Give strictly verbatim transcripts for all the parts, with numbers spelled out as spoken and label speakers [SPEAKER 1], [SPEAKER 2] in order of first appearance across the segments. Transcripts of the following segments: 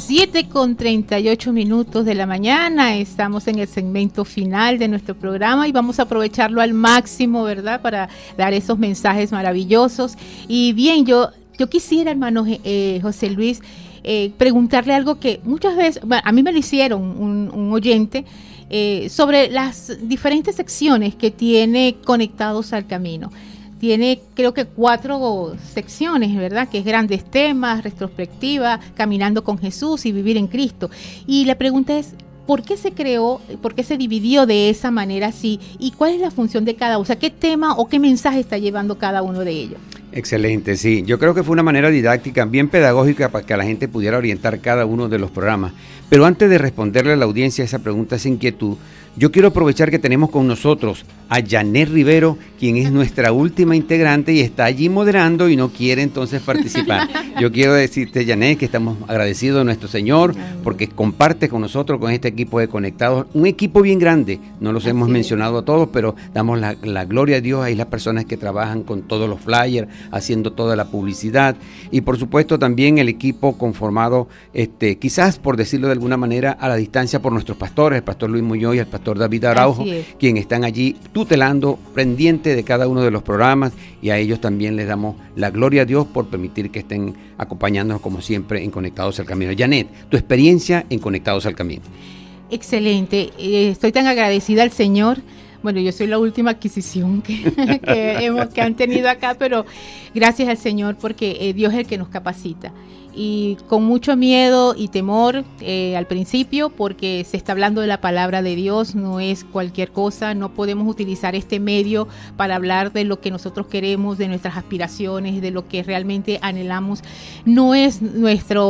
[SPEAKER 1] siete con treinta y ocho minutos de la mañana, estamos en el segmento final de nuestro programa y vamos a aprovecharlo al máximo, ¿verdad? Para dar esos mensajes maravillosos. Y bien, yo, yo quisiera, hermano eh, José Luis, eh, preguntarle algo que muchas veces, bueno, a mí me lo hicieron un, un oyente, eh, sobre las diferentes secciones que tiene Conectados al Camino. Tiene creo que cuatro secciones, ¿verdad? Que es grandes temas, retrospectiva, caminando con Jesús y vivir en Cristo. Y la pregunta es, ¿por qué se creó, por qué se dividió de esa manera así? ¿Y cuál es la función de cada uno? O sea, ¿qué tema o qué mensaje está llevando cada uno de ellos?
[SPEAKER 2] Excelente, sí. Yo creo que fue una manera didáctica, bien pedagógica para que la gente pudiera orientar cada uno de los programas. Pero antes de responderle a la audiencia esa pregunta, esa inquietud, yo quiero aprovechar que tenemos con nosotros a Janet Rivero, quien es nuestra última integrante y está allí moderando y no quiere entonces participar. Yo quiero decirte, Janet, que estamos agradecidos a nuestro Señor porque comparte con nosotros, con este equipo de Conectados, un equipo bien grande. No los Así hemos es. mencionado a todos, pero damos la, la gloria a Dios. Hay las personas que trabajan con todos los flyers, haciendo toda la publicidad y por supuesto también el equipo conformado, este, quizás por decirlo de alguna manera, a la distancia por nuestros pastores, el pastor Luis Muñoz y el pastor David Araujo, quienes están allí tutelando, pendiente de cada uno de los programas, y a ellos también les damos la gloria a Dios por permitir que estén acompañándonos como siempre en Conectados al Camino. Janet, tu experiencia en Conectados al Camino.
[SPEAKER 1] Excelente, eh, estoy tan agradecida al Señor. Bueno, yo soy la última adquisición que, que, hemos, que han tenido acá, pero gracias al Señor porque eh, Dios es el que nos capacita. Y con mucho miedo y temor eh, al principio, porque se está hablando de la palabra de Dios, no es cualquier cosa, no podemos utilizar este medio para hablar de lo que nosotros queremos, de nuestras aspiraciones, de lo que realmente anhelamos. No es nuestra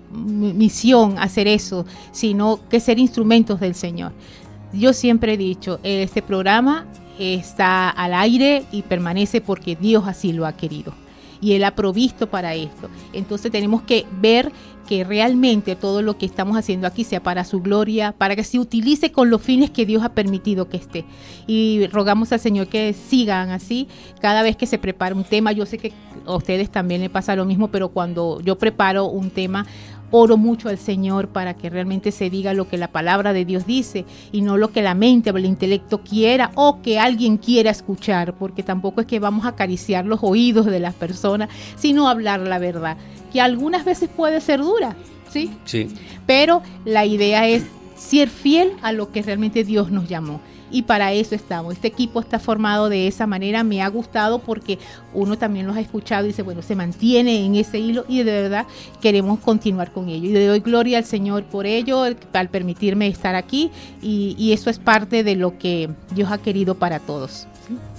[SPEAKER 1] misión hacer eso, sino que ser instrumentos del Señor. Yo siempre he dicho, este programa está al aire y permanece porque Dios así lo ha querido. Y Él ha provisto para esto. Entonces tenemos que ver que realmente todo lo que estamos haciendo aquí sea para su gloria, para que se utilice con los fines que Dios ha permitido que esté. Y rogamos al Señor que sigan así. Cada vez que se prepara un tema, yo sé que a ustedes también les pasa lo mismo, pero cuando yo preparo un tema, oro mucho al Señor para que realmente se diga lo que la palabra de Dios dice y no lo que la mente o el intelecto quiera o que alguien quiera escuchar, porque tampoco es que vamos a acariciar los oídos de las personas, sino hablar la verdad, que algunas veces puede ser dura, ¿sí?
[SPEAKER 2] Sí.
[SPEAKER 1] Pero la idea es ser fiel a lo que realmente Dios nos llamó. Y para eso estamos. Este equipo está formado de esa manera. Me ha gustado porque uno también los ha escuchado y dice, bueno, se mantiene en ese hilo y de verdad queremos continuar con ello. Y le doy gloria al Señor por ello, al permitirme estar aquí y, y eso es parte de lo que Dios ha querido para todos.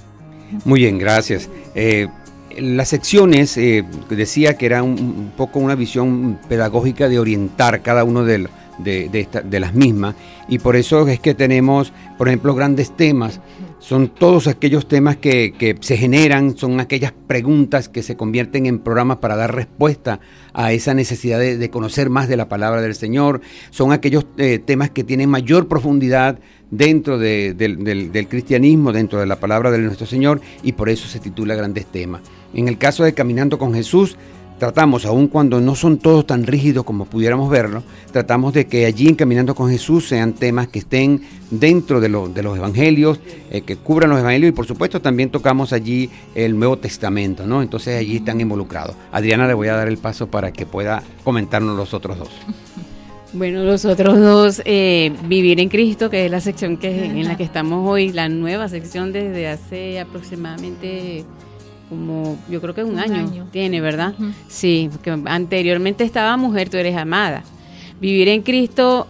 [SPEAKER 2] Muy bien, gracias. Eh, las secciones, eh, decía que era un, un poco una visión pedagógica de orientar cada uno de los De, de, esta, de las mismas, y por eso es que tenemos, por ejemplo, grandes temas. Son todos aquellos temas que, que se generan, son aquellas preguntas que se convierten en programas para dar respuesta a esa necesidad de, de conocer más de la palabra del Señor. Son aquellos eh, temas que tienen mayor profundidad dentro de, de, del, del cristianismo, dentro de la palabra de nuestro Señor, y por eso se titula Grandes Temas. En el caso de Caminando con Jesús, tratamos, aun cuando no son todos tan rígidos como pudiéramos verlo, tratamos de que allí en Caminando con Jesús sean temas que estén dentro de, lo, de los evangelios, eh, que cubran los evangelios, y por supuesto también tocamos allí el Nuevo Testamento, ¿no? Entonces allí están involucrados. Adriana, le voy a dar el paso para que pueda comentarnos los otros dos.
[SPEAKER 3] Bueno, los otros dos, eh, Vivir en Cristo, que es la sección que, en la que estamos hoy, la nueva sección desde hace aproximadamente... como yo creo que un, un año, año tiene, ¿verdad? Uh-huh. Sí, porque anteriormente estaba Mujer, tú eres amada. Vivir en Cristo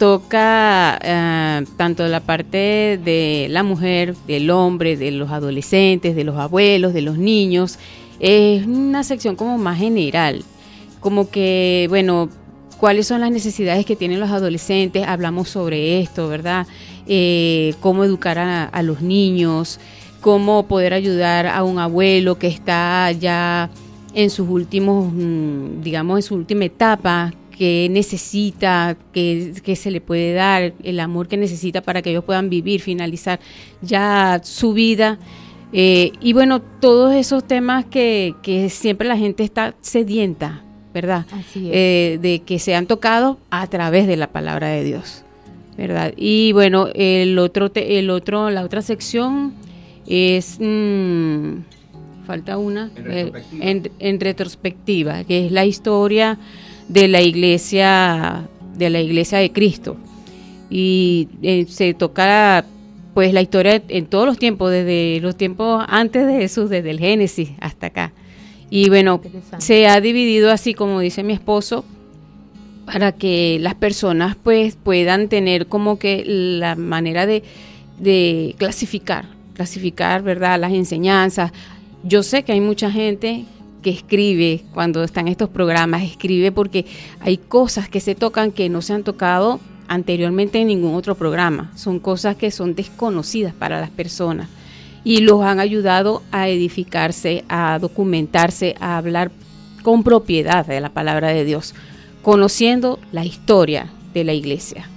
[SPEAKER 3] toca uh, tanto la parte de la mujer, del hombre, de los adolescentes, de los abuelos, de los niños. Es una sección como más general, como que, bueno, cuáles son las necesidades que tienen los adolescentes, hablamos sobre esto, ¿verdad? Eh, cómo educar a, a los niños, cómo poder ayudar a un abuelo que está ya en sus últimos, digamos, en su última etapa, que necesita, que, que se le puede dar, el amor que necesita para que ellos puedan vivir, finalizar ya su vida. Eh, y bueno, todos esos temas que, que siempre la gente está sedienta ¿verdad?
[SPEAKER 1] Así es.
[SPEAKER 3] Eh, de que sean tocados a través de la palabra de Dios, ¿verdad? Y bueno, el otro, te, el otro, la otra sección es, mmm, falta una,
[SPEAKER 2] en retrospectiva.
[SPEAKER 3] Eh, en, en retrospectiva, que es la historia de la iglesia, de la iglesia de Cristo. Y eh, se toca pues la historia en todos los tiempos, desde los tiempos antes de Jesús, desde el Génesis hasta acá. Y bueno, se ha dividido así, como dice mi esposo, para que las personas pues puedan tener como que la manera de, de clasificar, clasificar, ¿verdad?, las enseñanzas. Yo sé que hay mucha gente que escribe cuando están estos programas, escribe porque hay cosas que se tocan que no se han tocado anteriormente en ningún otro programa. Son cosas que son desconocidas para las personas y los han ayudado a edificarse, a documentarse, a hablar con propiedad de la palabra de Dios, conociendo la historia de la iglesia.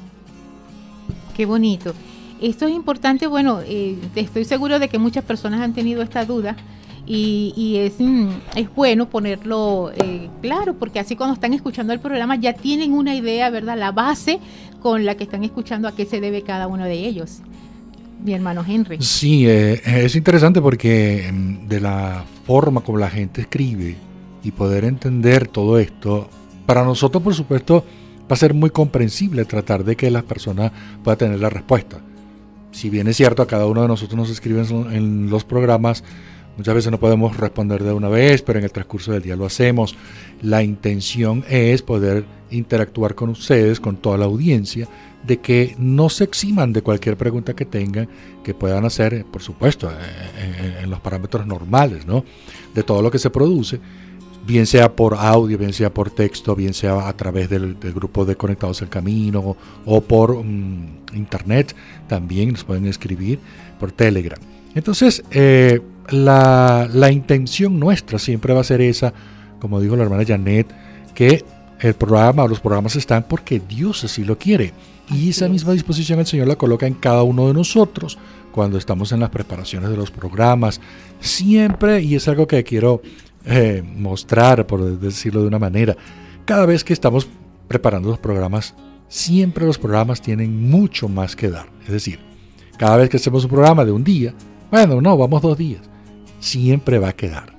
[SPEAKER 1] Qué bonito. Esto es importante, bueno, eh, estoy seguro de que muchas personas han tenido esta duda y, y es, es bueno ponerlo eh, claro, porque así cuando están escuchando el programa ya tienen una idea, ¿verdad? La base con la que están escuchando a qué se debe cada uno de ellos. Mi hermano Henry.
[SPEAKER 4] Sí, eh, es interesante porque de la forma como la gente escribe y poder entender todo esto, para nosotros, por supuesto, va a ser muy comprensible tratar de que las personas puedan tener la respuesta. Si bien es cierto, a cada uno de nosotros nos escriben en los programas, muchas veces no podemos responder de una vez, pero en el transcurso del día lo hacemos. La intención es poder interactuar con ustedes, con toda la audiencia, de que no se eximan de cualquier pregunta que tengan, que puedan hacer, por supuesto, en, en los parámetros normales, ¿no?, de todo lo que se produce, bien sea por audio, bien sea por texto, bien sea a través del, del grupo de Conectados al Camino o, o por um, internet, también nos pueden escribir por Telegram. Entonces, eh, la, la intención nuestra siempre va a ser esa, como dijo la hermana Janet, que el programa o los programas están porque Dios así lo quiere. Y esa misma disposición el Señor la coloca en cada uno de nosotros cuando estamos en las preparaciones de los programas. Siempre, y es algo que quiero eh, mostrar, por decirlo de una manera, cada vez que estamos preparando los programas, siempre los programas tienen mucho más que dar. Es decir, cada vez que hacemos un programa de un día, bueno, no, vamos dos días, siempre va a quedar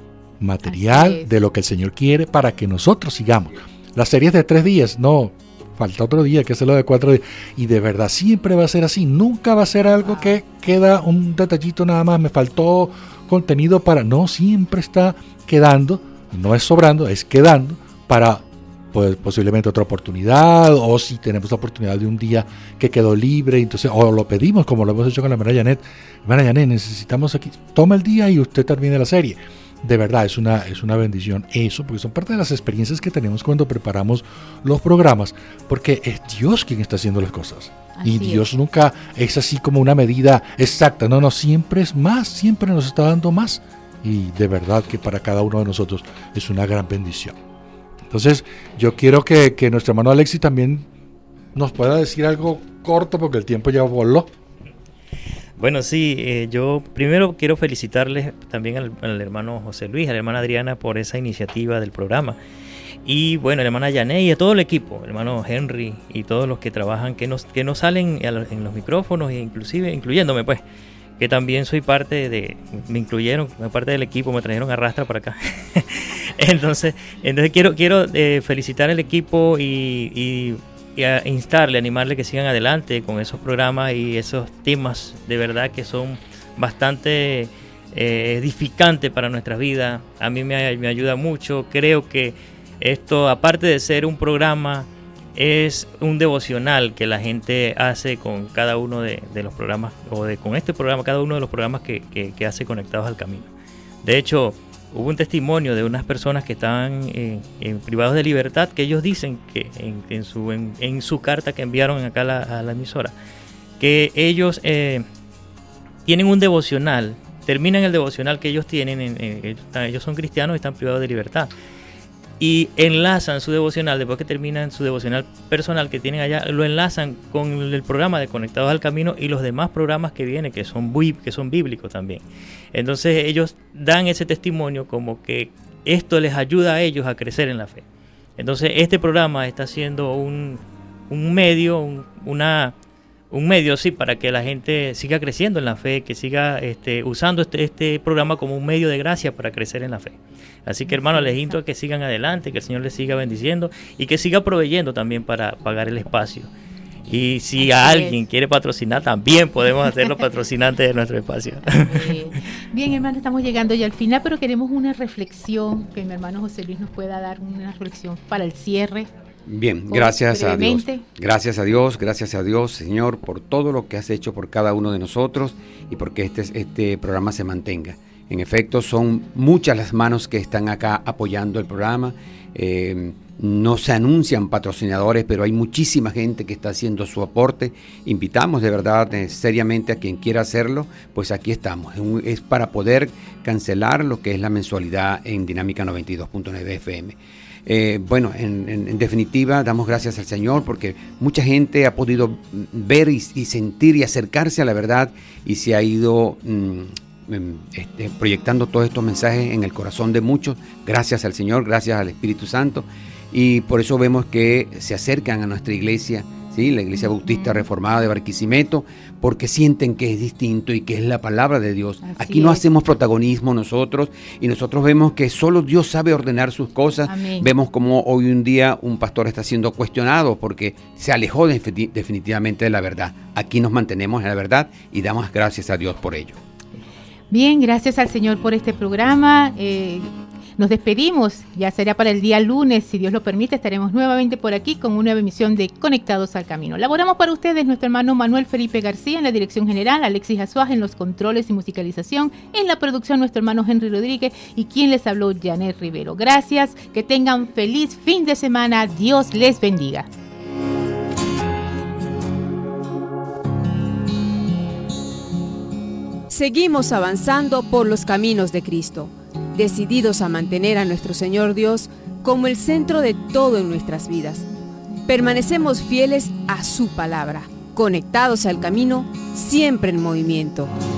[SPEAKER 4] material de lo que el Señor quiere para que nosotros sigamos. Las series de tres días, no, falta otro día, que es lo de cuatro días. Y de verdad, siempre va a ser así. Nunca va a ser algo que queda un detallito nada más, me faltó contenido para... No, siempre está quedando, no es sobrando, es quedando para pues, posiblemente otra oportunidad, o si tenemos la oportunidad de un día que quedó libre, entonces o lo pedimos, como lo hemos hecho con la hermana Janet. Hermana Janet, necesitamos aquí, toma el día y usted termine la serie. De verdad, es una, es una bendición eso, porque son parte de las experiencias que tenemos cuando preparamos los programas, porque es Dios quien está haciendo las cosas. Así y Dios es. Nunca es así como una medida exacta, no, no, siempre es más, siempre nos está dando más. Y de verdad que para cada uno de nosotros es una gran bendición. Entonces, yo quiero que, que nuestro hermano Alexis también nos pueda decir algo corto, porque el tiempo ya voló.
[SPEAKER 5] Bueno, sí, eh, yo primero quiero felicitarles también al, al hermano José Luis, a la hermana Adriana por esa iniciativa del programa. Y bueno, a la hermana Yané y a todo el equipo, el hermano Henry y todos los que trabajan, que nos, que nos salen en los micrófonos, e inclusive incluyéndome pues, que también soy parte de, me incluyeron, me parte del equipo, me trajeron a rastra para acá. entonces, entonces quiero, quiero eh, felicitar al equipo y... y y a instarle, animarle que sigan adelante con esos programas y esos temas de verdad que son bastante eh, edificantes para nuestra vida. A mí me, me ayuda mucho. Creo que esto, aparte de ser un programa, es un devocional que la gente hace con cada uno de, de los programas, o de con este programa, cada uno de los programas que, que, que hace Conectados al Camino. De hecho, hubo un testimonio de unas personas que estaban eh, en privados de libertad, que ellos dicen que en, en, su, en, en su carta que enviaron acá a la, a la emisora, que ellos eh, tienen un devocional, terminan el devocional que ellos tienen, en, en, ellos son cristianos y están privados de libertad, y enlazan su devocional, después que terminan su devocional personal que tienen allá, lo enlazan con el programa de Conectados al Camino y los demás programas que vienen, que son, que son bíblicos también. Entonces ellos dan ese testimonio como que esto les ayuda a ellos a crecer en la fe. Entonces este programa está siendo un, un medio, un, una, un medio sí, para que la gente siga creciendo en la fe, que siga este, usando este, este programa como un medio de gracia para crecer en la fe. Así que hermanos, les invito a que sigan adelante, que el Señor les siga bendiciendo y que siga proveyendo también para pagar el espacio. Y si a alguien quiere patrocinar, también podemos hacer los patrocinantes de nuestro espacio.
[SPEAKER 1] Bien, bien, hermano, estamos llegando ya al final, pero queremos una reflexión, que mi hermano José Luis nos pueda dar una reflexión para el cierre.
[SPEAKER 2] Bien, gracias a Dios. Gracias a Dios, gracias a Dios, Señor, por todo lo que has hecho por cada uno de nosotros y porque este, este programa se mantenga. En efecto, son muchas las manos que están acá apoyando el programa. Eh, no se anuncian patrocinadores, pero hay muchísima gente que está haciendo su aporte. Invitamos de verdad, eh, seriamente, a quien quiera hacerlo, pues aquí estamos. Es, un, es para poder cancelar lo que es la mensualidad en Dinámica noventa y dos punto nueve F M. Eh, bueno, en, en, en definitiva, damos gracias al Señor porque mucha gente ha podido ver y, y sentir y acercarse a la verdad y se ha ido mmm, Este, proyectando todos estos mensajes en el corazón de muchos, gracias al Señor, gracias al Espíritu Santo, y por eso vemos que se acercan a nuestra iglesia, ¿sí? La Iglesia Bautista Reformada de Barquisimeto, porque sienten que es distinto y que es la palabra de Dios. Así Aquí no es. hacemos protagonismo nosotros, y nosotros vemos que solo Dios sabe ordenar sus cosas. Amén. Vemos como hoy un día un pastor está siendo cuestionado porque se alejó de, definitivamente de la verdad. Aquí nos mantenemos en la verdad y damos gracias a Dios por ello.
[SPEAKER 1] Bien, gracias al Señor por este programa. Eh, nos despedimos, ya será para el día lunes, si Dios lo permite, estaremos nuevamente por aquí con una nueva emisión de Conectados al Camino. Laboramos para ustedes nuestro hermano Manuel Felipe García en la dirección general, Alexis Azuaje en los controles y musicalización, en la producción nuestro hermano Henry Rodríguez y quien les habló, Janet Rivero. Gracias, que tengan feliz fin de semana, Dios les bendiga.
[SPEAKER 6] Seguimos avanzando por los caminos de Cristo, decididos a mantener a nuestro Señor Dios como el centro de todo en nuestras vidas. Permanecemos fieles a su palabra, conectados al camino, siempre en movimiento.